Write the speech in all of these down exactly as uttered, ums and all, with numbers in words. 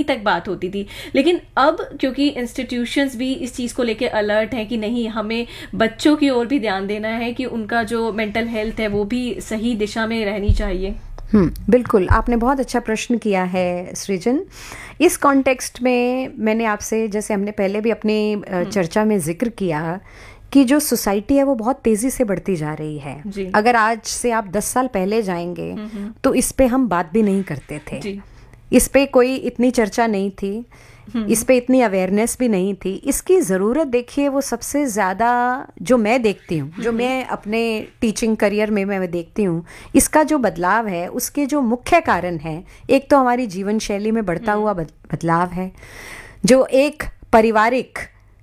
तक बात होती थी। लेकिन अब क्योंकि इंस्टीट्यूशंस भी इस चीज़ को लेके अलर्ट हैं कि नहीं, हमें बच्चों की ओर भी ध्यान देना है कि उनका जो मेंटल हेल्थ है वो भी सही दिशा में रहनी चाहिए। हम्म बिल्कुल, आपने बहुत अच्छा प्रश्न किया है सृजन। इस कॉन्टेक्स्ट में मैंने आपसे, जैसे हमने पहले भी अपनी चर्चा में जिक्र किया कि जो सोसाइटी है वो बहुत तेजी से बढ़ती जा रही है। अगर आज से आप दस साल पहले जाएंगे तो इस पे हम बात भी नहीं करते थे, इस पे कोई इतनी चर्चा नहीं थी, इस पे इतनी अवेयरनेस भी नहीं थी। इसकी ज़रूरत देखिए वो सबसे ज़्यादा जो मैं देखती हूँ, जो मैं अपने टीचिंग करियर में मैं देखती हूँ, इसका जो बदलाव है उसके जो मुख्य कारण है, एक तो हमारी जीवन शैली में बढ़ता हुआ बदलाव है, जो एक पारिवारिक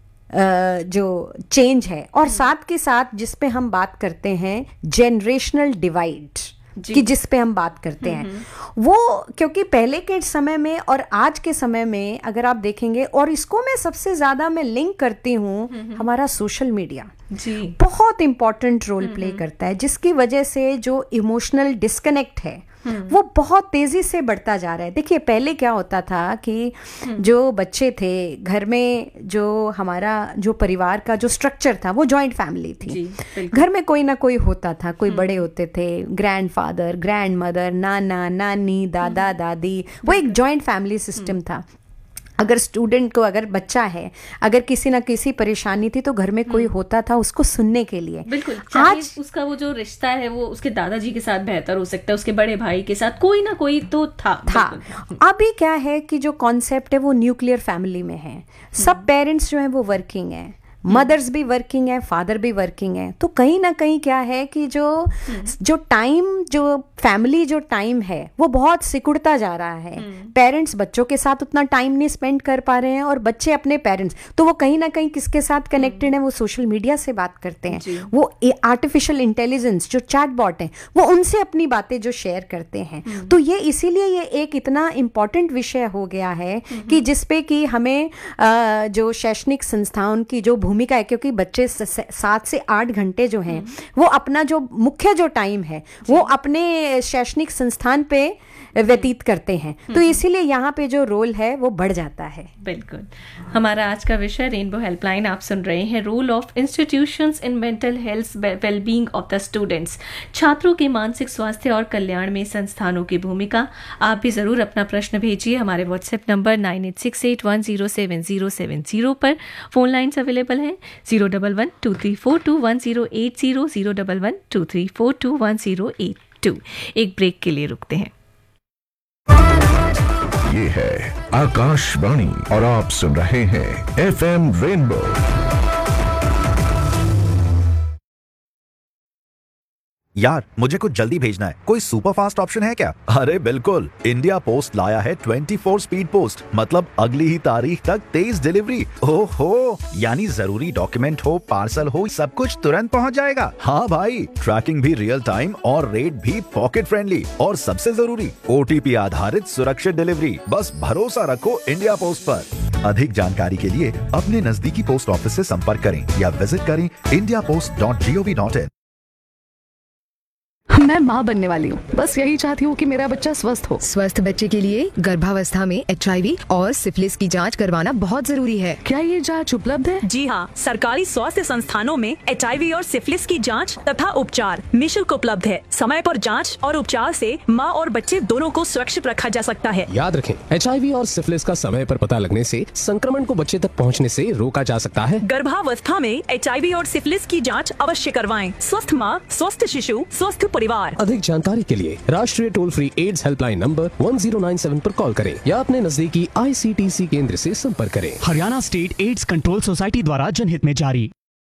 जो चेंज है, और साथ के साथ जिस पे हम बात करते हैं जेनरेशनल डिवाइड कि जिस पे हम बात करते हैं वो, क्योंकि पहले के समय में और आज के समय में अगर आप देखेंगे, और इसको मैं सबसे ज्यादा मैं लिंक करती हूँ, हमारा सोशल मीडिया जी बहुत इंपॉर्टेंट रोल प्ले करता है, जिसकी वजह से जो इमोशनल डिस्कनेक्ट है वो बहुत तेजी से बढ़ता जा रहा है। देखिए पहले क्या होता था कि जो बच्चे थे घर में, जो हमारा जो परिवार का जो स्ट्रक्चर था वो जॉइंट फैमिली थी, घर में कोई ना कोई होता था, कोई बड़े होते थे, ग्रैंडफादर, ग्रैंड मदर, नाना नानी, दादा दादी, वो एक जॉइंट फैमिली सिस्टम था। अगर स्टूडेंट को, अगर बच्चा है, अगर किसी ना किसी परेशानी थी तो घर में कोई होता था उसको सुनने के लिए। बिल्कुल, आज उसका वो जो रिश्ता है वो उसके दादाजी के साथ बेहतर हो सकता है, उसके बड़े भाई के साथ कोई ना कोई तो था था अभी क्या है कि जो कॉन्सेप्ट है वो न्यूक्लियर फैमिली में है, सब पेरेंट्स जो है वो वर्किंग है, मदर्स भी वर्किंग है, फादर भी वर्किंग है, तो कहीं ना कहीं क्या है कि जो जो टाइम, जो फैमिली जो टाइम है वो बहुत सिकुड़ता जा रहा है। पेरेंट्स बच्चों के साथ उतना टाइम नहीं स्पेंड कर पा रहे हैं, और बच्चे अपने पेरेंट्स, तो वो कहीं ना कहीं किसके साथ कनेक्टेड है, वो सोशल मीडिया से बात करते हैं, वो आर्टिफिशियल इंटेलिजेंस जो चैट बॉट है वो उनसे अपनी बातें जो शेयर करते हैं। तो ये इसीलिए ये एक इतना इम्पॉर्टेंट विषय हो गया है कि जिसपे कि हमें जो शैक्षणिक संस्थाओं की जो भूमिका है, क्योंकि बच्चे सात से आठ घंटे जो हैं वो अपना जो मुख्य जो टाइम है वो अपने शैक्षणिक संस्थान पे व्यतीत करते हैं, तो इसीलिए यहाँ पे जो रोल है वो बढ़ जाता है। बिल्कुल, हमारा आज का विषय रेनबो हेल्पलाइन आप सुन रहे हैं, role of institutions in mental health wellbeing of the students, छात्रों के मानसिक स्वास्थ्य और कल्याण में संस्थानों की भूमिका। आप भी जरूर अपना प्रश्न भेजिए हमारे WhatsApp number nine eight six eight one zero seven zero seven zero पर। फोन लाइन्स अवेलेबल हैं zero double one two three four to one zero eight zero, zero double one two three four to one zero eight to. एक break के लिए रुकते हैं। ये है आकाशवाणी और आप सुन रहे हैं एफ एम रेनबो। यार मुझे कुछ जल्दी भेजना है, कोई सुपर फास्ट ऑप्शन है क्या? अरे बिल्कुल, इंडिया पोस्ट लाया है ट्वेंटी फोर स्पीड पोस्ट, मतलब अगली ही तारीख तक तेज डिलीवरी। ओहो, यानी जरूरी डॉक्यूमेंट हो, पार्सल हो, सब कुछ तुरंत पहुंच जाएगा। हाँ भाई, ट्रैकिंग भी रियल टाइम और रेट भी पॉकेट फ्रेंडली, और सबसे जरूरी ओटीपी आधारित सुरक्षित डिलीवरी। बस भरोसा रखो इंडिया पोस्ट पर। अधिक जानकारी के लिए अपने नजदीकी पोस्ट ऑफिस से संपर्क करें या विजिट करें India post dot G O V dot in. मैं माँ बनने वाली हूँ, बस यही चाहती हूँ कि मेरा बच्चा स्वस्थ हो। स्वस्थ बच्चे के लिए गर्भावस्था में एच आई वी और सिफिलिस की जांच करवाना बहुत जरूरी है। क्या ये जांच उपलब्ध है? जी हाँ, सरकारी स्वास्थ्य संस्थानों में एच आई वी और सिफिलिस की जांच तथा उपचार निःशुल्क उपलब्ध है। समय पर जांच और उपचार से माँ और बच्चे दोनों को सुरक्षित रखा जा सकता है। याद रखें, एच आई वी और सिफिलिस का समय पर पता लगने से संक्रमण को बच्चे तक पहुँचने से रोका जा सकता है। गर्भावस्था में एच आई वी और सिफिलिस की जाँच अवश्य करवाएं। स्वस्थ माँ, स्वस्थ शिशु, स्वस्थ परिवार। अधिक जानकारी के लिए राष्ट्रीय toll free ads helpline number one zero nine seven पर कॉल करें या अपने नजदीकी आई सी टी सी केंद्र से संपर्क करें। Haryana state AIDS control society द्वारा जनहित में जारी।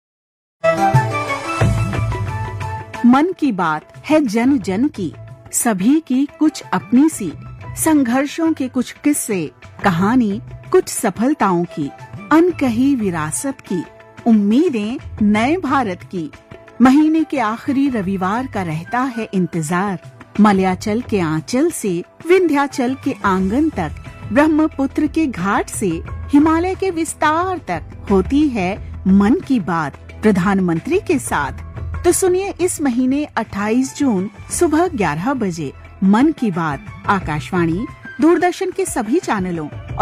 मन की बात है जन जन की, सभी की कुछ अपनी सी, संघर्षों के कुछ किस्से, कहानी कुछ सफलताओं की, अनकही विरासत की, उम्मीदें नए भारत की। महीने के आखिरी रविवार का रहता है इंतजार, मलयाचल के आंचल से विंध्याचल के आंगन तक, ब्रह्मपुत्र के घाट से हिमालय के विस्तार तक होती है मन की बात प्रधानमंत्री के साथ। तो सुनिए इस महीने अट्ठाईस जून सुबह ग्यारह बजे मन की बात आकाशवाणी, दूरदर्शन के सभी चैनलों